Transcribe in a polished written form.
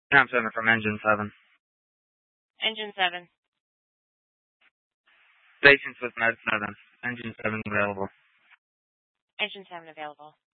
Tom Center from Engine 7. Engine 7. Patients with Med 7. Engine 7 available. Engine 7 available.